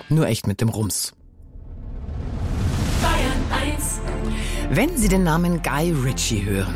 Nur echt mit dem Rums. Bayern 1. Wenn Sie den Namen Guy Ritchie hören,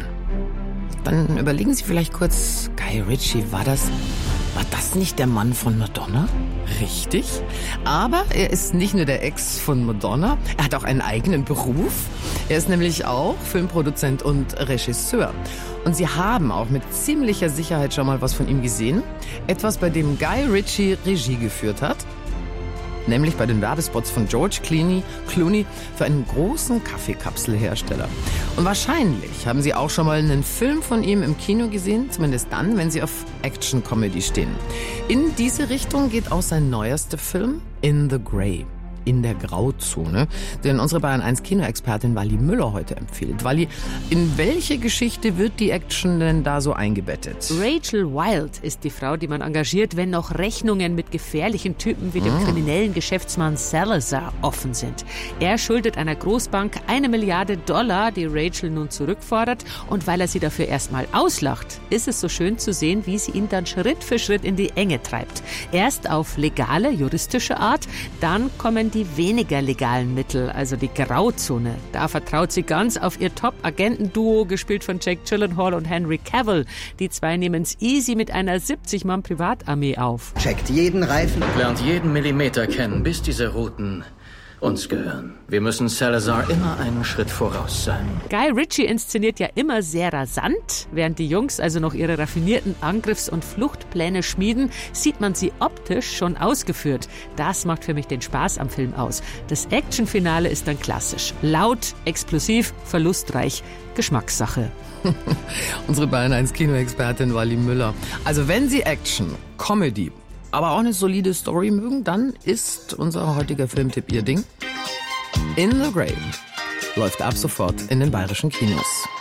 dann überlegen Sie vielleicht kurz, Guy Ritchie, war das nicht der Mann von Madonna? Richtig. Aber er ist nicht nur der Ex von Madonna, er hat auch einen eigenen Beruf. Er ist nämlich auch Filmproduzent und Regisseur. Und Sie haben auch mit ziemlicher Sicherheit schon mal was von ihm gesehen. Etwas, bei dem Guy Ritchie Regie geführt hat. Nämlich bei den Werbespots von George Clooney für einen großen Kaffeekapselhersteller. Und wahrscheinlich haben Sie auch schon mal einen Film von ihm im Kino gesehen, zumindest dann, wenn Sie auf Action-Comedy stehen. In diese Richtung geht auch sein neuester Film, In the Grey. In der Grauzone, den unsere Bayern 1 Kinoexpertin Wally Müller heute empfiehlt. Wally, in welche Geschichte wird die Action denn da so eingebettet? Rachel Wild ist die Frau, die man engagiert, wenn noch Rechnungen mit gefährlichen Typen wie dem kriminellen Geschäftsmann Salazar offen sind. Er schuldet einer Großbank $1 Milliarde, die Rachel nun zurückfordert. Und weil er sie dafür erstmal auslacht, ist es so schön zu sehen, wie sie ihn dann Schritt für Schritt in die Enge treibt. Erst auf legale, juristische Art, dann kommen die weniger legalen Mittel, also die Grauzone. Da vertraut sie ganz auf ihr Top-Agenten-Duo, gespielt von Jake Gyllenhaal und Henry Cavill. Die zwei nehmen es easy mit einer 70-Mann-Privatarmee auf. Checkt jeden Reifen. Lernt jeden Millimeter kennen, bis diese Routen uns gehören. Wir müssen Salazar immer einen Schritt voraus sein. Guy Ritchie inszeniert ja immer sehr rasant. Während die Jungs also noch ihre raffinierten Angriffs- und Fluchtpläne schmieden, sieht man sie optisch schon ausgeführt. Das macht für mich den Spaß am Film aus. Das Actionfinale ist dann klassisch. Laut, explosiv, verlustreich. Geschmackssache. Unsere Bayern 1 Kinoexpertin Wally Müller. Also wenn Sie Action, Comedy, aber auch eine solide Story mögen, dann ist unser heutiger Filmtipp Ihr Ding. In the Grey läuft ab sofort in den bayerischen Kinos.